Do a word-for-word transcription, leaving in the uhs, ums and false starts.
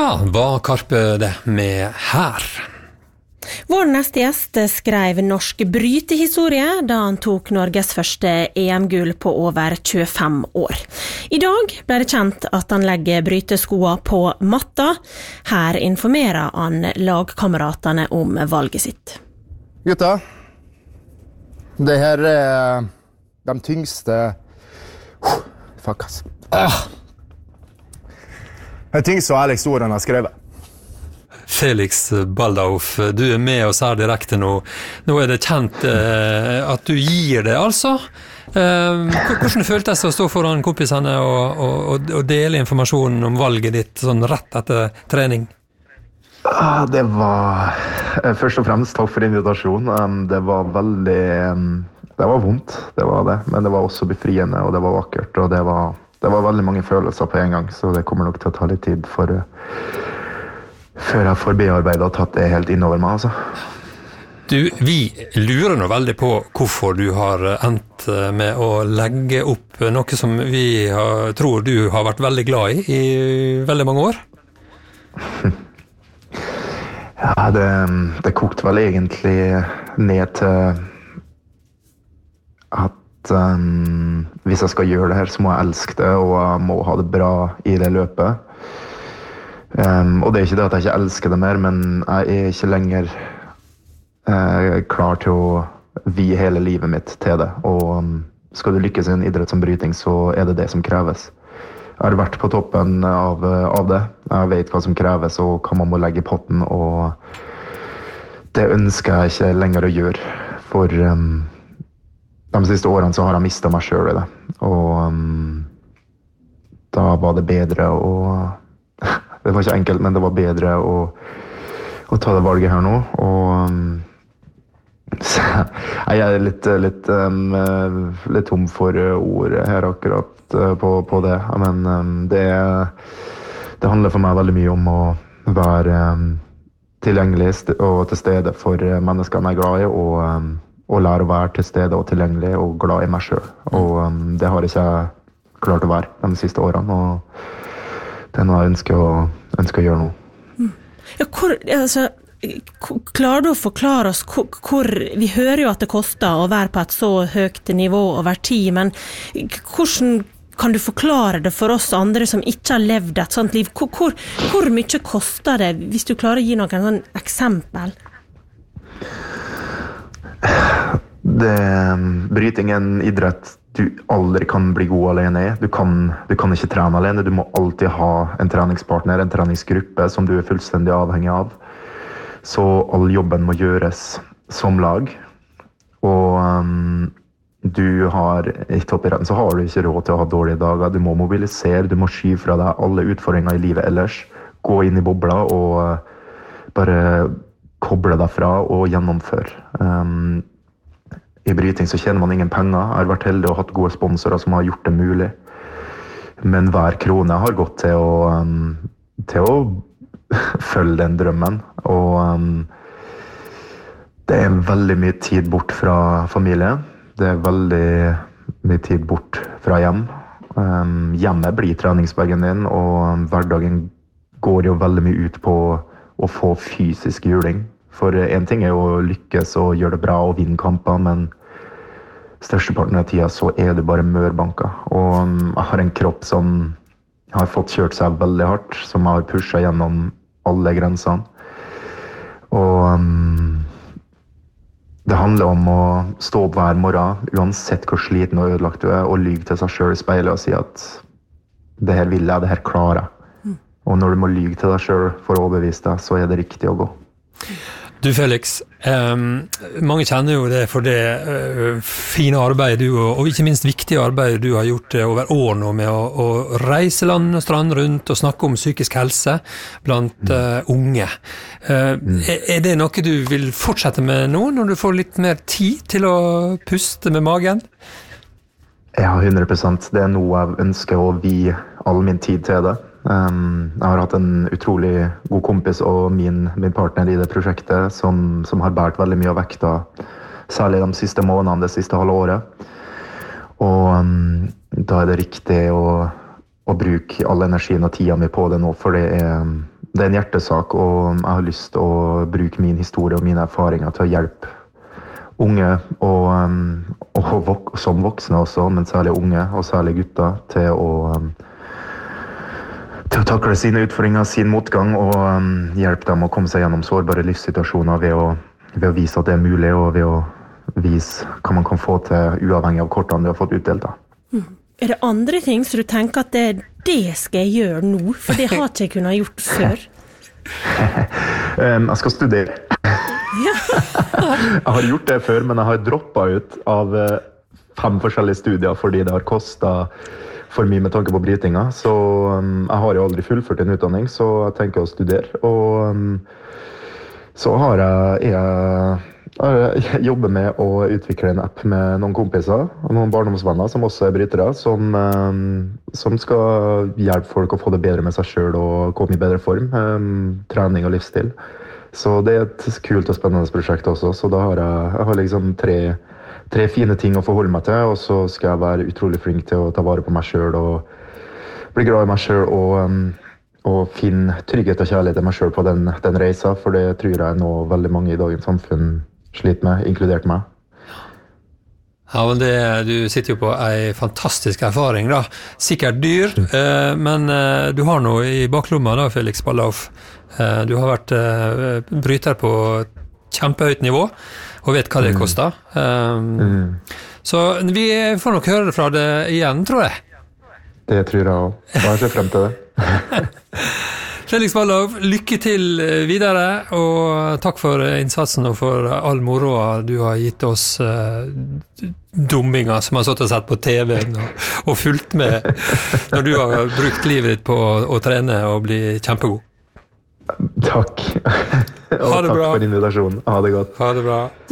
Ja, hva Karpe det med her? Vår neste gjest skrev norsk brytehistorie da han tok Norges første E M-gull på over tjuefem år. I dag ble det kjent at han legger bryteskoa på matta. Her informerer han lagkameratene om valget sitt. Gutta, det her er de tyngste... Fuck, ass. Ah. Det er tyngste Alex Oren har skrevet. Felix Baldauf, du er med oss her direkte nå. Nå er det kjent eh, at du gir det, altså. Eh, hvordan føltes det å stå foran kompisene og, og, og dele informasjonen om valget ditt sånn rett etter trening? Ah, det var... Først og fremst takk for invitasjonen. Det var veldig... Det var vondt, det var det. Men det var også befriende, og det var vakkert. Og det var, det var veldig mange følelser på en gang, så det kommer nok til å ta litt tid for... før jeg får bearbeidet og tatt det helt innover meg, altså. Du, vi lurer nå veldig på hvorfor du har endt med å legge opp noe som vi har, tror du har vært veldig glad i i veldig mange år. Ja, det, det kokte vel egentlig ned til at um, hvis jeg skal gjøre det her, så må jeg elske det, og jeg må ha det bra i det løpet. Um, og det er ikke det at jeg ikke elsker det mer, men jeg er ikke lenger uh, klar til å vie hele livet mitt til det. Og um, skal du lykkes i en idrett som bryting, så er det det som kreves. Jeg har vært på toppen av, av det. Jeg vet hva som kreves og hva man må legge i potten, og det ønsker jeg ikke lenger å gjøre. For um, de siste årene så har jeg mistet meg selv i det. Og um, da var det bedre å... Det var ikke enkelt, men det var bedre å, å ta det valget her nå. Og um, så, jeg er litt, litt, um, litt tom for ord her akkurat uh, på, på det. Men um, det, det handler for meg veldig mye om å være um, tilgjengelig og til stede for mennesker jeg er glad i, og, um, og lære å være til stede og tilgjengelig og glad i meg selv. Og um, det har ikke jeg klart å være de siste årene. Og det er noe jeg ønsker å, ønsker å gjøre nå. Ja, hvor, altså, klarer du å forklare oss hvor, hvor... Vi hører jo at det koster å være på et så høyt nivå over tid, men hvordan kan du forklare det for oss andre som ikke har levd et sånt liv? Hvor, hvor, hvor mye koster det, hvis du klarer å gi noen sånn eksempel? Det, bryting er en idrett du aldri kan bli god alene i. Du kan, du kan ikke trene alene. Du må alltid ha en treningspartner, en treningsgruppe som du er fullstendig avhengig av. Så all jobben må gjøres som lag. Og um, du har, i toppidretten så har du ikke råd til å ha dårlige dager. Du må mobilisere, du må skyve fra deg alle utfordringer i livet ellers. Gå inn i bobla og uh, bare koble deg fra og gjennomføre. Um, I bryting så tjener man ingen penger. Jeg har vært heldig og hatt gode sponsorer som har gjort det mulig. Men hver krone har gått til å, um, til å følge den drømmen. Og um, det er veldig mye tid bort fra familie. Det er veldig mye tid bort fra hjem. Um, hjemmet blir treningsbagen din, og hverdagen går jo veldig mye ut på å få fysisk juling. For en ting er jo å lykkes og gjøre det bra og vinne kamper, men størsteparten av tida så er du bare mørbanka. Og jeg har en kropp som har fått kjørt seg veldig hardt, som har pushet gjennom alle grensene. Og um, det handler om å stå opp hver morgen, uansett hvor sliten og ødelagt du er, og lyge til seg selv i speilet og si at det her vil jeg, det her klarer jeg. Og når du må lyge til deg selv for å overbevise deg, så er det riktig å gå. Du Felix, eh, mange kjenner jo det for det eh, fine arbeidet du, og, og ikke minst viktige arbeidet du har gjort over år nå med å, å reise land og strand rundt og snakke om psykisk helse blant eh, unge. Eh, mm. er, er det noe du vil fortsette med nå, når du får litt mer tid til å puste med magen? Ja, hundre prosent. Det er noe jeg ønsker å vie all min tid til det. Um, jeg har hatt en utrolig god kompis og min, min partner i det prosjektet som, som har bært veldig mye av vekta, særlig de siste månedene, det siste halve året. Og um, da er det riktig å, å bruke all energien og tida mi på det nå, for det er, det er en hjertesak, og jeg har lyst til å bruke min historie og mine erfaringer til å hjelpe unge, og, og vok som voksne også, men særlig unge, og særlig gutter, til å, til å takle sine utfordringer, sin motgang, og hjelpe dem å komme seg gjennom sårbare livssituasjoner ved å, ved å vise at det er mulig, og ved å vise hva man kan få til uavhengig av kortene du har fått utdelt. Mm. Er det andre ting som du tenker at det, det skal jeg gjøre nå, for det har ikke jeg kunnet gjort før? um, jeg skal studere. Jeg har gjort det før, men jeg har droppet ut av fem forskjellige studier fordi det har kostet for mye med tanke på brytinga. Så um, jeg har jo aldri fullført en utdanning, så jeg tenker å studere. Og um, så har jeg... jeg Jeg jobber med å utvikle en app med noen kompiser og noen barndomsvenner som også er brytere, som, som skal hjelpe folk å få det bedre med seg selv og komme i bedre form, trening og livsstil. Så det er et kult og spennende prosjekt også, så da har jeg, jeg har liksom tre, tre fine ting å forholde meg til, og så skal jeg være utrolig flink til å ta vare på meg selv og bli glad i meg selv og, og finne trygghet og kjærlighet til meg selv på den, den reisa, for det tror jeg nå veldig mange i dagens samfunn sliter med, inkludert meg. Ja, men det, du sitter jo på en fantastisk erfaring da. Sikkert dyr, eh, men eh, du har noe i baklomma da, Felix Ballauf. Eh, du har vært eh, bryter på kjempehøyt nivå, og vet hva det koster. Eh, mm. Så vi får nok høre fra det igjen, tror jeg. Det tror jeg også. Jeg ser frem til det. Felix Ballauf, lykke til videre, og takk for innsatsen og for all moroa du har gitt oss uh, dumminger som har satt og sett på T V-en og, og fulgt med når du har brukt livet ditt på å, å trene og bli kjempegod. Takk. Og ha det takk bra. for invitasjonen. Ha det godt. Ha det bra.